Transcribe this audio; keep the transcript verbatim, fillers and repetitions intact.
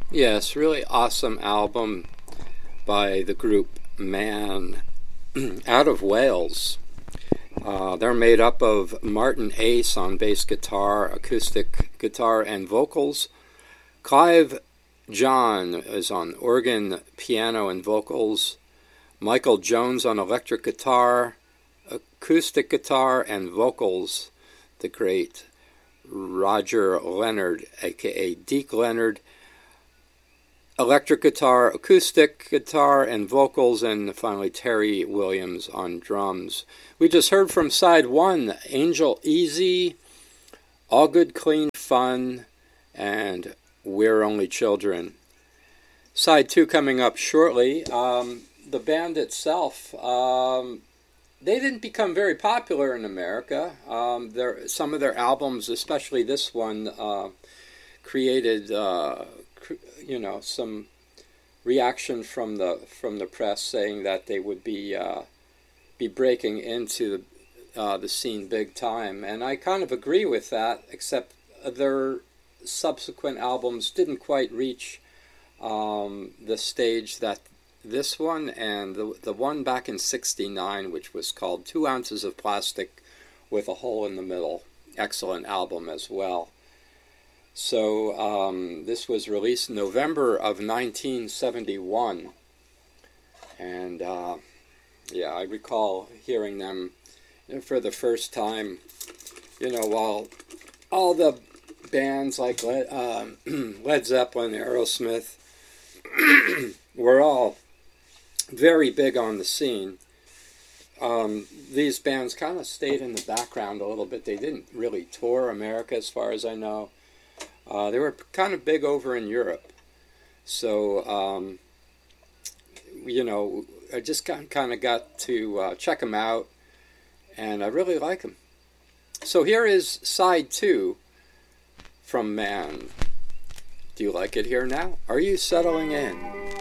Yes, really awesome album by the group Man out of Wales. Uh, they're made up of Martin Ace on bass guitar, acoustic guitar, and vocals. Clive John is on organ, piano, and vocals. Michael Jones on electric guitar, acoustic guitar, and vocals. The great Roger Leonard, aka Deke Leonard, electric guitar, acoustic guitar, and vocals, and finally Terry Williams on drums. We just heard from side one, Angel Easy, All Good Clean Fun, and We're Only Children. Side two coming up shortly. Um, the band itself, um, they didn't become very popular in America. Um, their, some of their albums, especially this one, uh, created uh, you know, some reaction from the from the press saying that they would be uh, be breaking into the, uh, the scene big time, and I kind of agree with that. Except their subsequent albums didn't quite reach um, the stage that this one and the the one back in sixty-nine, which was called Two Ounces of Plastic with a Hole in the Middle. Excellent album as well. So um, this was released in November of nineteen seventy-one, and uh, yeah, I recall hearing them for the first time, you know, while all the bands like Led, uh, Led Zeppelin, Aerosmith were all very big on the scene. Um, these bands kind of stayed in the background a little bit. They didn't really tour America as far as I know. Uh, they were kind of big over in Europe. So, um, you know, I just got, kind of got to uh, check them out, and I really like them. So here is side two from Man. Do you like it here now? Are you settling in?